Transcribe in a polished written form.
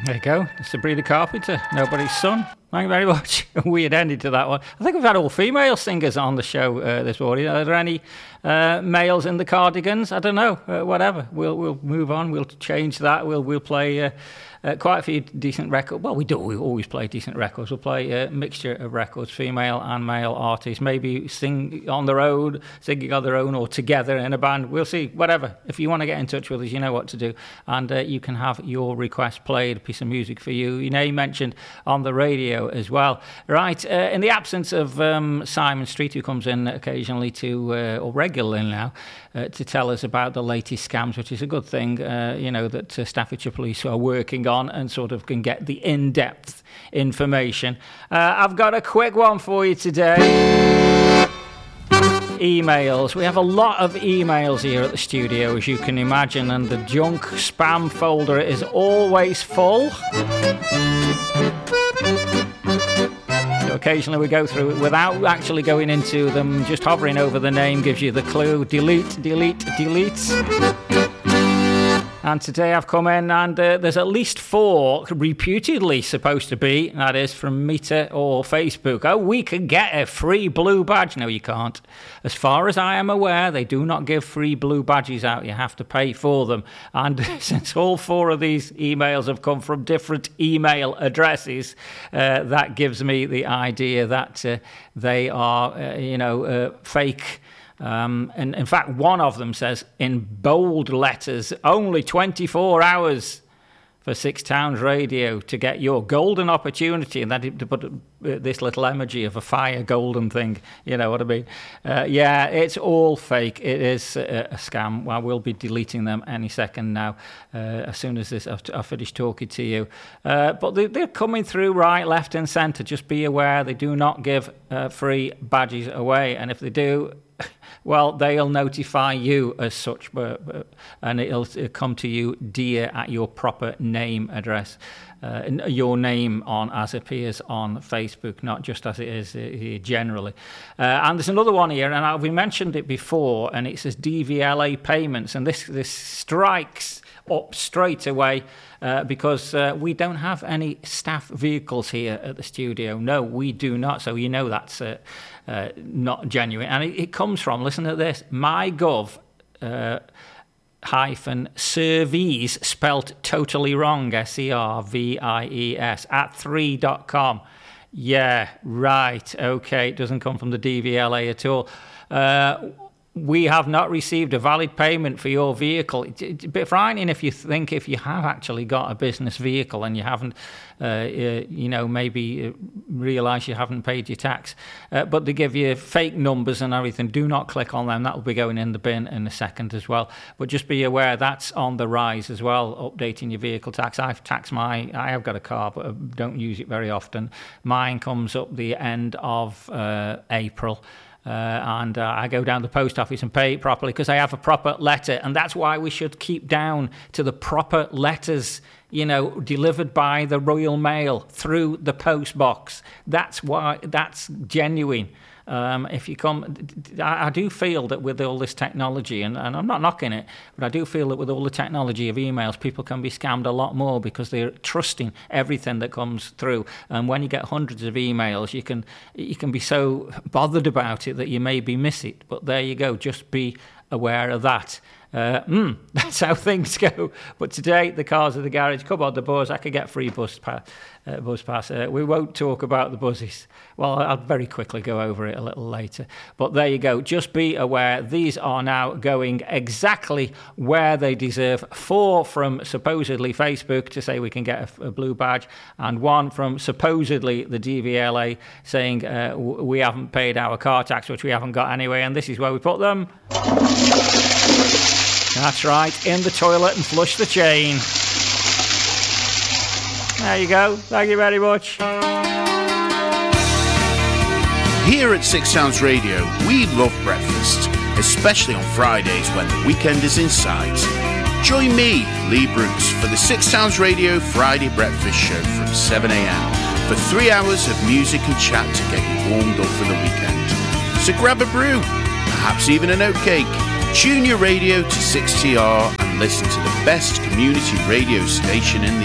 There you go. Sabrina Carpenter, Nobody's Son. Thank you very much. Weird ending to that one. I think we've had all female singers on the show this morning. Are there any males in the Cardigans? I don't know. Whatever. We'll move on. We'll change that. We'll play quite a few decent records. Well, we always play decent records. We'll play a mixture of records, female and male artists. Maybe singing on their own or together in a band. We'll see. Whatever. If you want to get in touch with us, you know what to do. And you can have your request played, a piece of music for you. You know, you mentioned on the radio as well. Right, in the absence of Simon Street, who comes in occasionally or regularly now, to tell us about the latest scams, which is a good thing, that Staffordshire Police are working on and sort of can get the in-depth information. I've got a quick one for you today. Emails. We have a lot of emails here at the studio, as you can imagine, and the junk spam folder is always full. So occasionally we go through it without actually going into them. Just hovering over the name gives you the clue. Delete, delete, delete. And today I've come in and there's at least 4 reputedly supposed to be, that is from Meta or Facebook. Oh, we can get a free blue badge. No, you can't. As far as I am aware, they do not give free blue badges out. You have to pay for them. And since all 4 of these emails have come from different email addresses, that gives me the idea that they are, fake. And in fact, one of them says in bold letters, only 24 hours for Six Towns Radio to get your golden opportunity, and that to put this little emoji of a fire golden thing, you know what I mean? Yeah, it's all fake. It is a scam. Well, we'll be deleting them any second now, as soon as I finish talking to you. But they're coming through right, left and centre. Just be aware they do not give free badges away, and if they do, well, they'll notify you as such, and it'll come to you, dear, at your proper name address, your name as appears on Facebook, not just as it is here generally. And there's another one here, and we mentioned it before, and it says DVLA payments, and this strikes up straight away because we don't have any staff vehicles here at the studio. No, we do not. So you know that's not genuine. And it comes from, listen to this, MyGov -service, spelt totally wrong, SERVIES, @3.com. Yeah, right, okay, it doesn't come from the DVLA at all. We have not received a valid payment for your vehicle. It's a bit frightening if you have actually got a business vehicle and you haven't, maybe realise you haven't paid your tax. But they give you fake numbers and everything. Do not click on them. That will be going in the bin in a second as well. But just be aware that's on the rise as well, updating your vehicle tax. I have got a car, but I don't use it very often. Mine comes up the end of April. And I go down to the post office and pay it properly because I have a proper letter. And that's why we should keep down to the proper letters, delivered by the Royal Mail through the post box. That's genuine. If you come, I do feel that with all this technology, and I'm not knocking it, but I do feel that with all the technology of emails, people can be scammed a lot more because they're trusting everything that comes through. And when you get hundreds of emails, you can be so bothered about it that you maybe miss it. But there you go. Just be aware of that. That's how things go. But today, the cars at the garage, come on, the buzz. I could get free bus pass. We won't talk about the buzzes. Well, I'll very quickly go over it a little later. But there you go. Just be aware. These are now going exactly where they deserve. 4 from supposedly Facebook to say we can get a blue badge, and 1 from supposedly the DVLA saying we haven't paid our car tax, which we haven't got anyway, and this is where we put them. That's right, in the toilet and flush the chain. There you go. Thank you very much. Here at Six Sounds Radio, we love breakfast, especially on Fridays when the weekend is in sight. Join me, Lee Bruce, for the Six Sounds Radio Friday Breakfast Show from 7 a.m. for 3 hours of music and chat to get you warmed up for the weekend. So grab a brew, perhaps even an oatcake. Tune your radio to 6TR and listen to the best community radio station in the